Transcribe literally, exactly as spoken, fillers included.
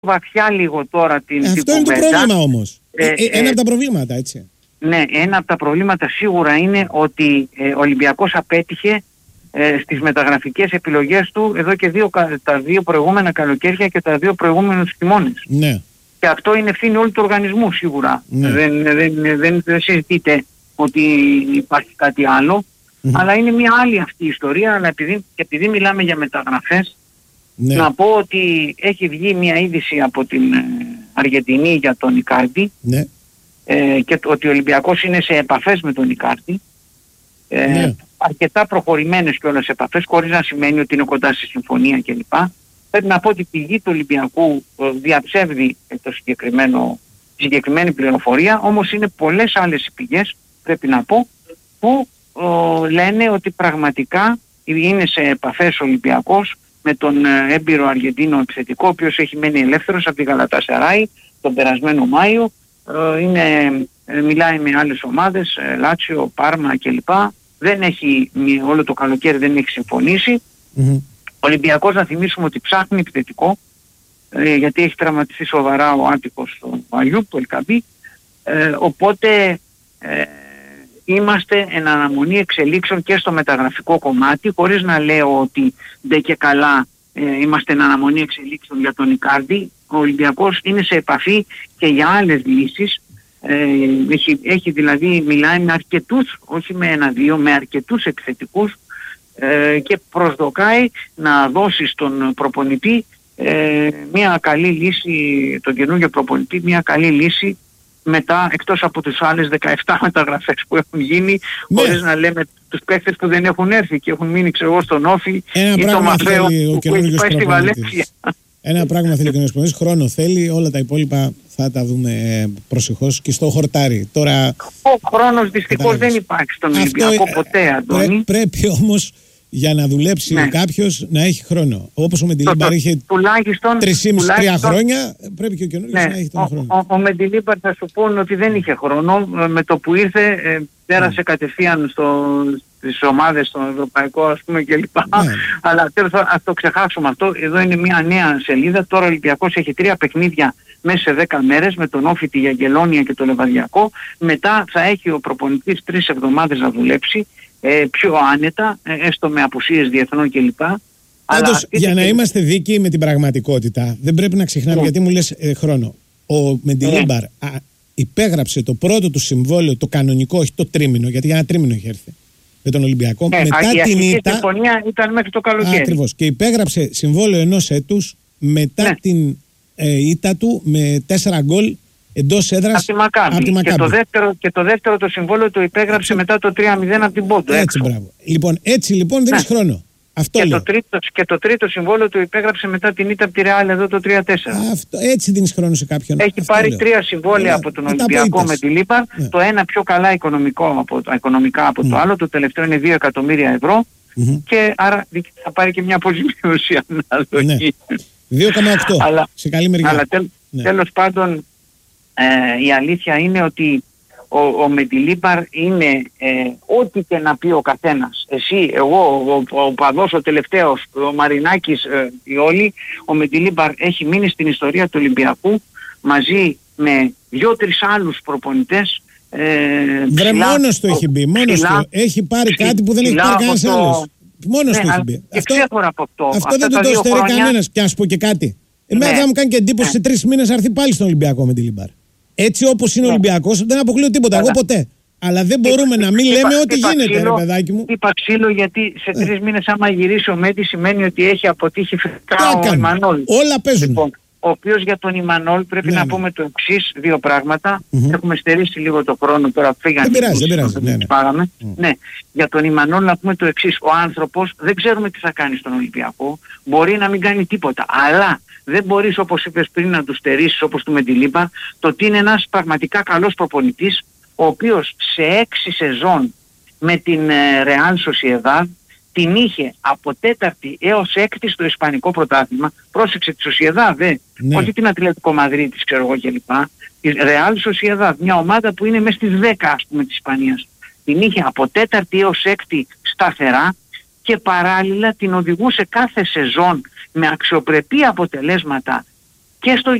βαθιά λίγο τώρα την Αυτό την είναι κουβέντα. το πρόβλημα όμως. Ε, ε, ε, ένα ε, από τα προβλήματα, έτσι. Ναι, ένα από τα προβλήματα σίγουρα είναι ότι ε, ο Ολυμπιακός απέτυχε ε, στις μεταγραφικές επιλογές του εδώ και δύο, τα δύο προηγούμενα καλοκαίρια και τα δύο προηγούμενους χειμώνες. Ναι. Και αυτό είναι ευθύνη όλου του οργανισμού σίγουρα. Ναι. Δεν, δεν, δεν, δεν συζητείτε ότι υπάρχει κάτι άλλο. Mm-hmm. Αλλά είναι μια άλλη αυτή η ιστορία. Αλλά επειδή, επειδή μιλάμε για μεταγραφές, ναι. να πω ότι έχει βγει μια είδηση από την ε, Αργεντινή για τον Ικάρντι. Ναι. Ε, και ότι ο Ολυμπιακός είναι σε επαφές με τον Ικάρντι. Ε, ναι. Αρκετά προχωρημένες κιόλας επαφές, χωρίς να σημαίνει ότι είναι κοντά στη συμφωνία κλπ. Πρέπει να πω ότι η πηγή του Ολυμπιακού διαψεύδει το συγκεκριμένο, τη συγκεκριμένη πληροφορία, όμως είναι πολλές άλλες πηγές, πρέπει να πω, που ο, λένε ότι πραγματικά είναι σε επαφές ο Ολυμπιακός με τον ε, έμπειρο Αργεντίνο επιθετικό, ο οποίος έχει μένει ελεύθερος από τη Γαλατασαράι τον περασμένο Μάιο. Ε, είναι, ε, μιλάει με άλλες ομάδες, ε, Λάτσιο, Πάρμα κλπ. Δεν έχει, όλο το καλοκαίρι δεν έχει συμφωνήσει. Mm-hmm. Ο Ολυμπιακός, να θυμίσουμε ότι ψάχνει επιθετικό, ε, γιατί έχει τραυματιστεί σοβαρά ο Άττικος, ο Αγιούπ, το Ελκαμπή. Ε, οπότε ε, είμαστε εν αναμονή εξελίξεων και στο μεταγραφικό κομμάτι, χωρίς να λέω ότι δεν και καλά ε, είμαστε εν αναμονή εξελίξεων για τον Ικάρντι. Ο Ολυμπιακός είναι σε επαφή και για άλλες λύσεις. Ε, έχει, έχει δηλαδή, μιλάει με αρκετούς, όχι με ένα-δύο, με αρκετούς επιθετικούς, ε, και προσδοκάει να δώσει στον προπονητή ε, μια καλή λύση, τον καινούργιο προπονητή, μια καλή λύση μετά, εκτός από τις άλλες δεκαεπτά μεταγραφές που έχουν γίνει, ναι. χωρίς να λέμε τους παίκτες που δεν έχουν έρθει και έχουν μείνει, ξέρω εγώ, στον Όφη ή το Μαθαίο που, που έχει πάει στη Βαλένθια. Ένα πράγμα θέλει και ο καινούργιος χρόνο θέλει, όλα τα υπόλοιπα θα τα δούμε ε, προσεχώς και στο χορτάρι. Τώρα, ο χρόνος δυστυχώς δεν υπάρχει στον Ολυμπιακό ποτέ, Αντώνη. Πρέ, πρέπει όμως για να δουλέψει ναι. κάποιος να έχει χρόνο. Όπως ο Μεντιλίμπαρ είχε τρία και μισό τρία χρόνια, πρέπει και ο καινούργιος ναι. να έχει τον ο, χρόνο. Ο, ο, ο Μεντιλίμπαρ, θα σου πω ότι δεν είχε χρόνο. Με το που ήρθε ε, πέρασε mm. κατευθείαν στο, στις ομάδες, στον Ευρωπαϊκό ας πούμε κλπ. Ναι. Αλλά τέλος ας το ξεχάσουμε αυτό. Εδώ είναι μια νέα σελίδα. Τώρα ο Ολυμπιακός έχει τρία παιχνίδια μέσα σε δέκα μέρες με τον Όφη, τη Γιαγγελόνια και το Λεβαδιακό. Μετά θα έχει ο προπονητής τρεις εβδομάδες να δουλέψει. Ε, πιο άνετα, ε, έστω με απουσίες διεθνών κλπ. Πάντως, για και... να είμαστε δίκαιοι με την πραγματικότητα, δεν πρέπει να ξεχνάμε, yeah. γιατί μου λες ε, χρόνο. Ο Μεντιλίμπαρ yeah. υπέγραψε το πρώτο του συμβόλαιο, το κανονικό, όχι το τρίμηνο, γιατί για ένα τρίμηνο είχε έρθει με τον Ολυμπιακό. Yeah, μετά α, την η ήττα. Η συμφωνία ήταν μέχρι το καλοκαίρι. Ακριβώς. Και υπέγραψε συμβόλαιο ενός έτους μετά yeah. την ε, ήττα του με τέσσερα γκολ εντός έδρας από τη Μακάμπι. Και, το δεύτερο, και το δεύτερο το συμβόλαιο το υπέγραψε έτσι. Μετά το τρία μηδέν από την Πόντο. Έτσι, μπράβο. Λοιπόν, έτσι λοιπόν δεν ναι. έχει χρόνο. Αυτό και, λέω. Το τρίτο, και το τρίτο συμβόλαιο το υπέγραψε μετά την ήττα από τη Ρεάλ εδώ το τρία τέσσερα. Αυτό, έτσι δίνεις χρόνο σε κάποιον. Έχει αυτό πάρει λέω. τρία συμβόλαια ναι. από τον Ολυμπιακό με τη Λίπαρ. Ναι. Το ένα πιο καλά οικονομικό από, οικονομικά από mm. το άλλο. Το τελευταίο είναι δύο εκατομμύρια ευρώ. Mm-hmm. Και άρα θα πάρει και μια αποζημίωση ανάλογη. Ναι. δύο κόμμα οκτώ σε καλή μεριά. Αλλά τέλ, ναι. τέλος πάντων ε, η αλήθεια είναι ότι ο, ο Μεντιλίμπαρ είναι ε, ό,τι και να πει ο καθένας. Εσύ, εγώ, ο, ο, ο Παδός, ο τελευταίος, ο Μαρινάκης, ε, οι όλοι, ο Μεντιλίμπαρ έχει μείνει στην ιστορία του Ολυμπιακού μαζί με δύο-τρεις άλλους προπονητές. Ε, Βρε μόνος του έχει μπει, μόνος ψηλά, του. Έχει πάρει ψηλά, κάτι που δεν έχει πάρει κανένας το... άλλος. Μόνος ναι, του έχει μπει. Αυτό, από αυτό, αυτό δεν του το στερεί χρόνια... κανένας. Και ας πω και κάτι. Εμένα ναι. θα μου κάνει και εντύπωση ναι. σε τρεις μήνες να έρθει πάλι στον Ολυμπιακό με τη Λιμπάρ. Έτσι όπως είναι ο ναι. Ολυμπιακός, δεν αποκλείω τίποτα. Εγώ ποτέ. Αλλά δεν μπορούμε να μην λέμε ότι γίνεται, ρε παιδάκι μου. Είπα ξύλο γιατί σε τρεις μήνες άμα γυρίσει ο Μέντι σημαίνει ότι έχει αποτύχει φυσικά ο Ιμανόλ. Όλα παίζουν. Λοιπόν, ο οποίος για τον Ιμανόλ πρέπει ναι, να ναι. πούμε το εξής δύο πράγματα. Mm-hmm. Έχουμε στερήσει λίγο το χρόνο τώρα, φύγανε. Δεν πειράζει, δεν πειράζει. Ναι, ναι. Mm. ναι, για τον Ιμανόλ να πούμε το εξής. Ο άνθρωπος δεν ξέρουμε τι θα κάνει στον Ολυμπιακό. Μπορεί να μην κάνει τίποτα. Αλλά δεν μπορείς, όπως είπες πριν, να του στερήσεις όπως του Μεντιλίμπαρ, το ότι είναι ένας πραγματικά καλός προπονητής, ο οποίος σε έξι σεζόν με την Real Sociedad την είχε από τέταρτη έως έκτη στο Ισπανικό πρωτάθλημα. Πρόσεξε τη Sociedad, δε. Ναι. Όχι την Ατλέτικο Μαδρίτης, ξέρω εγώ κλπ. Η Real Sociedad, μια ομάδα που είναι μέσα στις δέκα ας πούμε της Ισπανίας. Την είχε από τέταρτη έως έκτη σταθερά και παράλληλα την οδηγούσε κάθε σεζόν με αξιοπρεπή αποτελέσματα και στο